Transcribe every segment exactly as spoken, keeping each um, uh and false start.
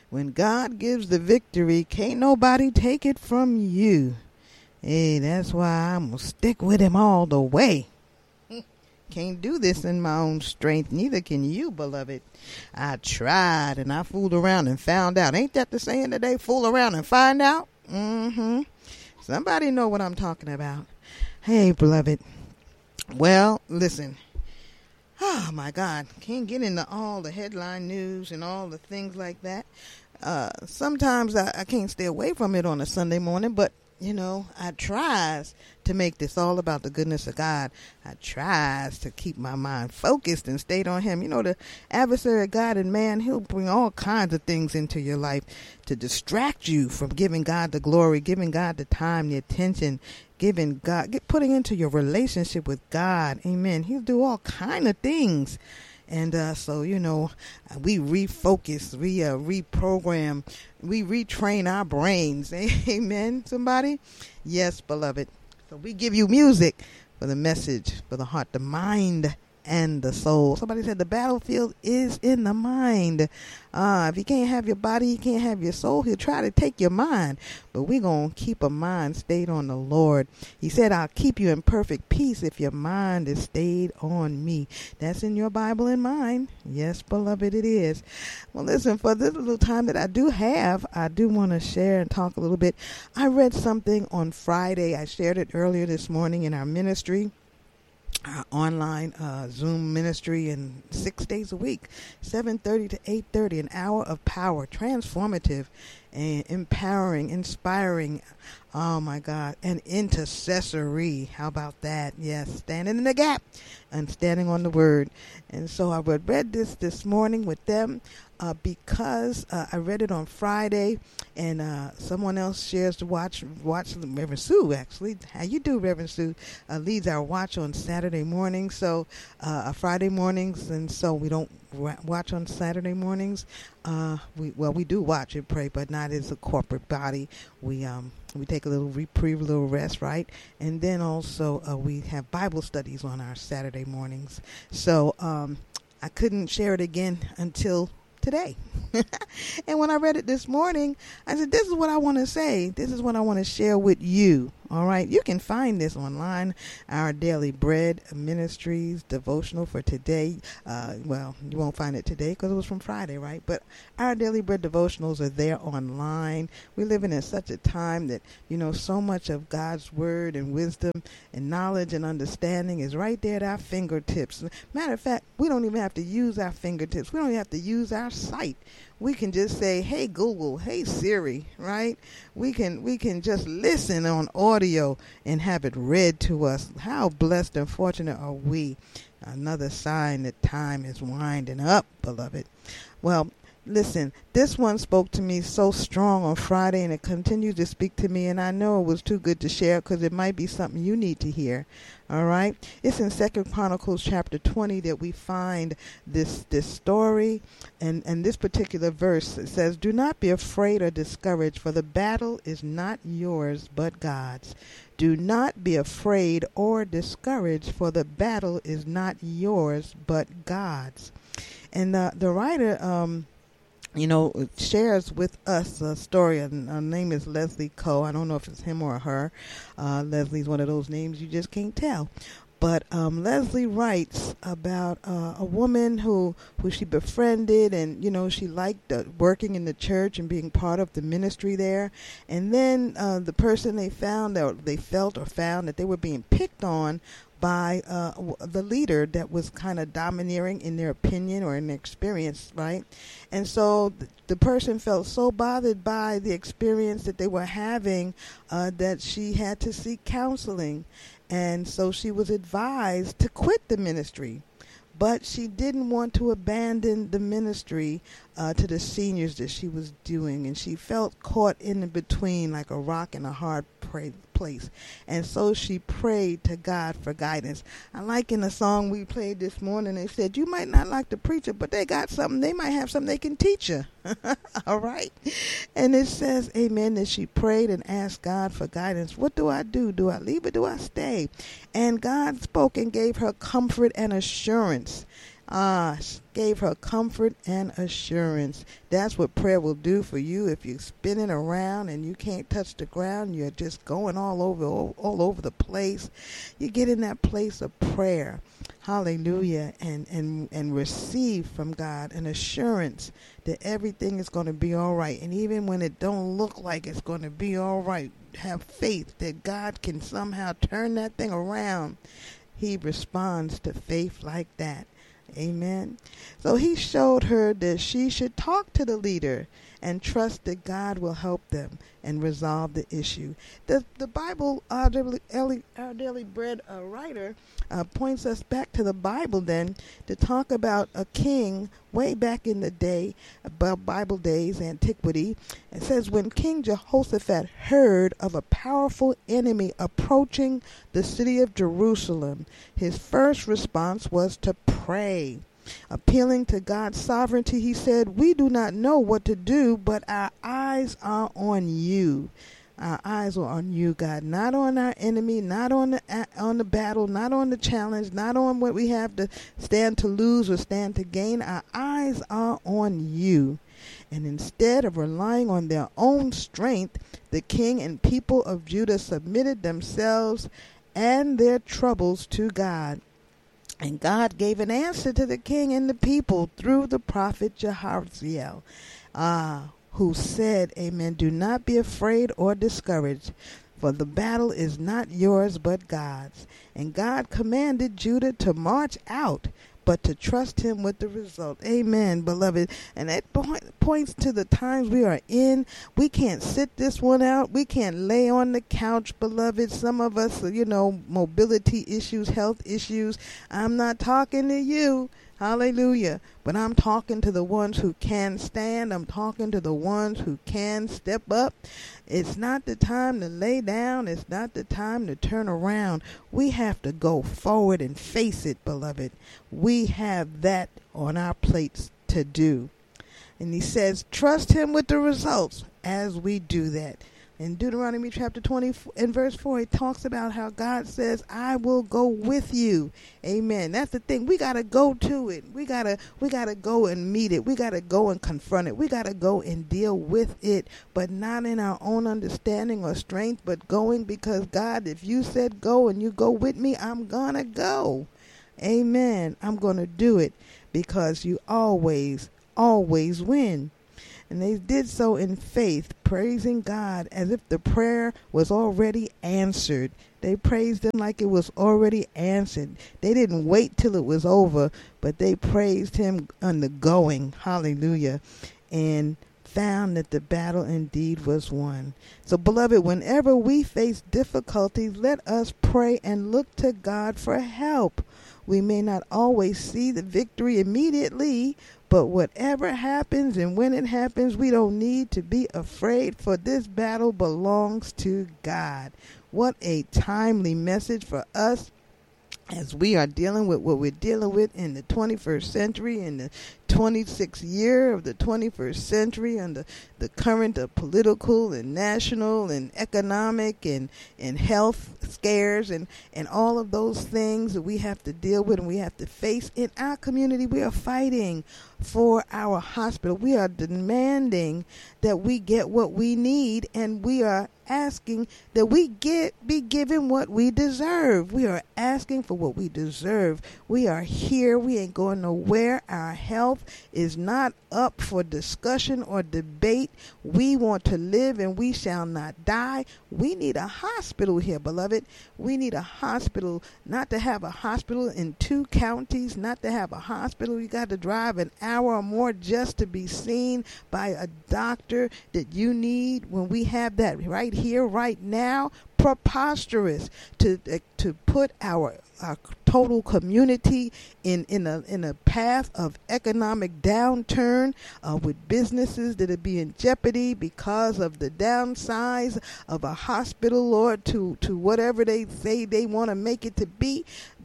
When God gives the victory, can't nobody take it from you. Hey, that's why I'm going to stick with him all the way. Can't do this in my own strength. Neither can you, beloved. I tried and I fooled around and found out. Ain't that the saying today? Fool around and find out? Mm-hmm. Somebody know what I'm talking about. Hey, beloved. Well, listen. Oh, my God. Can't get into all the headline news and all the things like that. Uh, sometimes I, I can't stay away from it on a Sunday morning, but you know, I tries to make this all about the goodness of God. I tries to keep my mind focused and stayed on him. You know, the adversary of God and man, he'll bring all kinds of things into your life to distract you from giving God the glory, giving God the time, the attention, giving God, get, putting into your relationship with God. Amen. He'll do all kind of things. And uh, so, you know, we refocus, we uh, reprogram, we retrain our brains. Amen, somebody? Yes, beloved. So we give you music for the message, for the heart, the mind, and the soul. Somebody said the battlefield is in the mind. Uh, if you can't have your body, you can't have your soul. He'll try to take your mind. But we're going to keep a mind stayed on the Lord. He said, I'll keep you in perfect peace if your mind is stayed on me. That's in your Bible and mine. Yes, beloved, it is. Well, listen, for this little time that I do have, I do want to share and talk a little bit. I read something on Friday. I shared it earlier this morning in our ministry. Our online uh, Zoom ministry, and six days a week, seven thirty to eight thirty, an hour of power, transformative and empowering, inspiring, oh my God, and intercessory. How about that? Yes, standing in the gap and standing on the word. And so I read this this morning with them uh, because uh, I read it on Friday, and uh, someone else shares the watch, watch Reverend Sue, actually. How you do, Reverend Sue? Uh, leads our watch on Saturday morning, so uh, Friday mornings, and so we don't watch on Saturday mornings. Uh, we well, we do watch and pray, but not as a corporate body. We um we take a little reprieve, a little rest, right? And then also uh, we have Bible studies on our Saturday mornings. So um, I couldn't share it again until today. And when I read it this morning, I said, this is what I want to say. This is what I want to share with you. All right. You can find this online. Our Daily Bread Ministries devotional for today. Uh, well, you won't find it today because it was from Friday, right? But our Daily Bread devotionals are there online. We're living in such a time that, you know, so much of God's word and wisdom and knowledge and understanding is right there at our fingertips. Matter of fact, we don't even have to use our fingertips. We don't even have to use our sight. We can just say, hey, Google, hey, Siri, right? We can we can just listen on audio and have it read to us. How blessed and fortunate are we? Another sign that time is winding up, beloved. Well, listen, this one spoke to me so strong on Friday, and it continues to speak to me, and I know it was too good to share because it might be something you need to hear. All right? It's in Second Chronicles chapter twenty that we find this this story, and, and this particular verse. It says, do not be afraid or discouraged, for the battle is not yours but God's. Do not be afraid or discouraged, for the battle is not yours but God's. And uh, the writer... um. you know, shares with us a story. And her name is Leslie Coe. I don't know if it's him or her. Uh, Leslie's one of those names you just can't tell. But um, Leslie writes about uh, a woman who, who she befriended, and, you know, she liked uh, working in the church and being part of the ministry there. And then uh, the person they found, or they felt or found that they were being picked on by uh, the leader that was kind of domineering in their opinion or in their experience, right? And so th- the person felt so bothered by the experience that they were having uh, that she had to seek counseling. And so she was advised to quit the ministry. But she didn't want to abandon the ministry uh, to the seniors that she was doing. And she felt caught in between like a rock and a hard pra- place. And so she prayed to God for guidance. I like in the song we played this morning, they said, you might not like the preacher, but they got something. They might have something they can teach you. All right. And it says, amen, that she prayed and asked God for guidance. What do I do? Do I leave or do I stay? And God spoke and gave her comfort and assurance. Ah, gave her comfort and assurance. That's what prayer will do for you. If you're spinning around and you can't touch the ground, you're just going all over, all, all over the place. You get in that place of prayer. Hallelujah. And, and, and receive from God an assurance that everything is going to be all right. And even when it don't look like it's going to be all right, have faith that God can somehow turn that thing around. He responds to faith like that. Amen. So he showed her that she should talk to the leader and trust that God will help them and resolve the issue. The the Bible, our daily, our daily bread uh, writer, uh, points us back to the Bible then to talk about a king way back in the day, about Bible days, antiquity. It says, when King Jehoshaphat heard of a powerful enemy approaching the city of Jerusalem, his first response was to pray. Appealing to God's sovereignty, he said, we do not know what to do, but our eyes are on you. Our eyes are on you, God, not on our enemy, not on the on the battle, not on the challenge, not on what we have to stand to lose or stand to gain. Our eyes are on you. And instead of relying on their own strength, the king and people of Judah submitted themselves and their troubles to God. And God gave an answer to the king and the people through the prophet Jehaziel, uh, who said, amen, do not be afraid or discouraged, for the battle is not yours but God's. And God commanded Judah to march out, but to trust him with the result. Amen, beloved. And that point, points to the times we are in. We can't sit this one out. We can't lay on the couch, beloved. Some of us, you know, mobility issues, health issues. I'm not talking to you. Hallelujah. But I'm talking to the ones who can stand. I'm talking to the ones who can step up. It's not the time to lay down. It's not the time to turn around. We have to go forward and face it, beloved. We have that on our plates to do. And he says, trust him with the results as we do that. In Deuteronomy chapter twenty and verse four, it talks about how God says, I will go with you. Amen. That's the thing. We got to go to it. We got to we got to go and meet it. We got to go and confront it. We got to go and deal with it, but not in our own understanding or strength, but going because, God, if you said go and you go with me, I'm going to go. Amen. I'm going to do it because you always, always win. And they did so in faith, praising God as if the prayer was already answered. They praised him like it was already answered. They didn't wait till it was over, but they praised him on the going. Hallelujah. And found that the battle indeed was won. So, beloved, whenever we face difficulties, let us pray and look to God for help. We may not always see the victory immediately, but whatever happens and when it happens, we don't need to be afraid, for this battle belongs to God. What a timely message for us as we are dealing with what we're dealing with in the twenty-first century, in the twenty-sixth year of the twenty-first century, and the, the current of political and national and economic and, and health scares and, and all of those things that we have to deal with and we have to face. In our community, we are fighting for our hospital. We are demanding that we get what we need, and we are asking that we get be given what we deserve. We are asking for what we deserve. We are here. We ain't going nowhere. Our health is not up for discussion or debate. We want to live and we shall not die. We need a hospital here, beloved. We need a hospital, not to have a hospital in two counties, not to have a hospital. You got to drive an hour or more just to be seen by a doctor that you need when we have that right here, right now. Preposterous to uh, to put our our total community in in a in a path of economic downturn, uh, with businesses that are being jeopardy because of the downsize of a hospital, or to to whatever they say they want to make it to be.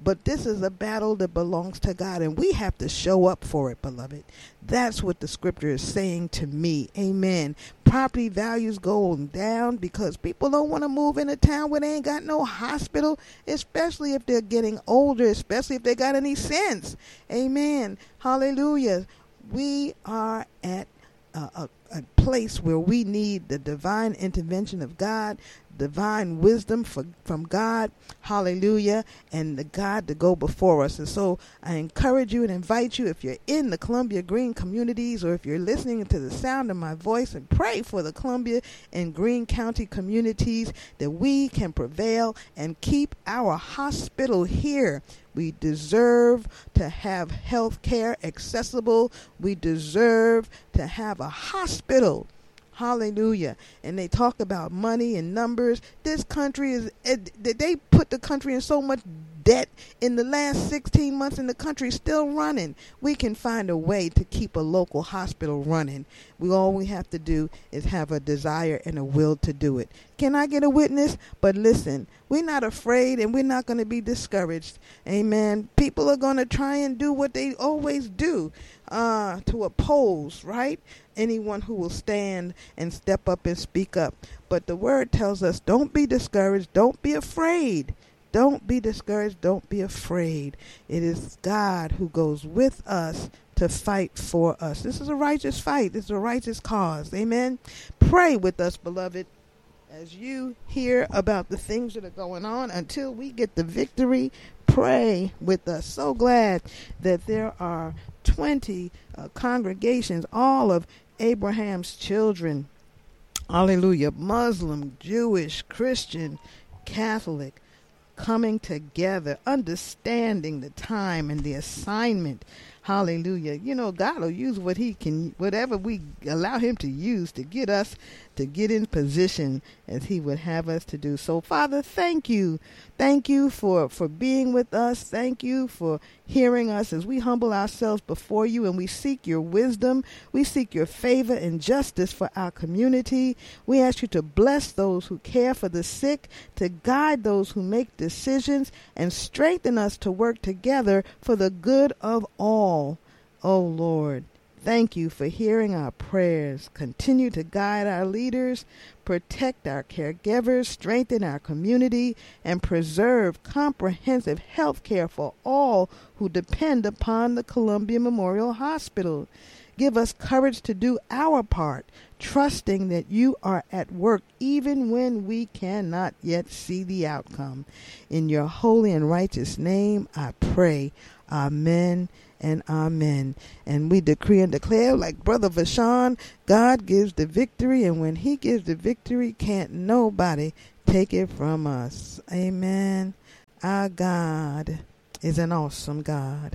But this is a battle that belongs to God, and we have to show up for it, beloved. That's what the scripture is saying to me. Amen. Property values going down because people don't want to move in a town where they ain't got no hospital, especially if they're getting older, especially if they got any sense. Amen. Hallelujah. We are at a, a, a place where we need the divine intervention of God, divine wisdom for, from God, hallelujah, and the God to go before us. And so I encourage you and invite you, if you're in the Columbia Green communities, or if you're listening to the sound of my voice, and pray for the Columbia and Greene County communities, that we can prevail and keep our hospital here. We deserve to have health care accessible. We deserve to have a hospital. Hallelujah. And they talk about money and numbers. This country is, they put the country in so much debt in the last sixteen months, and the country's still running. We can find a way to keep a local hospital running. We all we have to do is have a desire and a will to do it. Can I get a witness? But listen, we're not afraid, and we're not going to be discouraged. Amen. People are going to try and do what they always do, uh, to oppose, right? Anyone who will stand and step up and speak up. But the word tells us, don't be discouraged. Don't be afraid. Don't be discouraged. Don't be afraid. It is God who goes with us to fight for us. This is a righteous fight. This is a righteous cause. Amen. Pray with us, beloved, as you hear about the things that are going on until we get the victory. Pray with us. So glad that there are twenty uh, congregations, all of Abraham's children. Hallelujah. Muslim, Jewish, Christian, Catholic, coming together, understanding the time and the assignment. Hallelujah. You know, God will use what he can, whatever we allow him to use to get us to get in position as he would have us to do. So, Father, thank you. Thank you for, for being with us. Thank you for hearing us as we humble ourselves before you and we seek your wisdom. We seek your favor and justice for our community. We ask you to bless those who care for the sick, to guide those who make decisions, and strengthen us to work together for the good of all. Oh, Lord, thank you for hearing our prayers. Continue to guide our leaders, protect our caregivers, strengthen our community, and preserve comprehensive health care for all who depend upon the Columbia Memorial Hospital. Give us courage to do our part, trusting that you are at work even when we cannot yet see the outcome. In your holy and righteous name, I pray. Amen and amen. And we decree and declare, like Brother Vashon, God gives the victory, and when he gives the victory, can't nobody take it from us. Amen. Our God is an awesome God.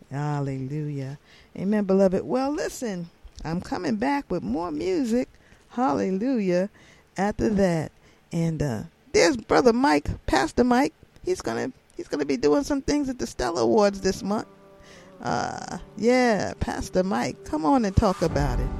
Hallelujah. Amen, beloved. Well, listen, I'm coming back with more music. Hallelujah. After that. And uh, there's Brother Mike, Pastor Mike. He's gonna he's gonna be doing some things at the Stella Awards this month. Uh, yeah, Pastor Mike, come on and talk about it.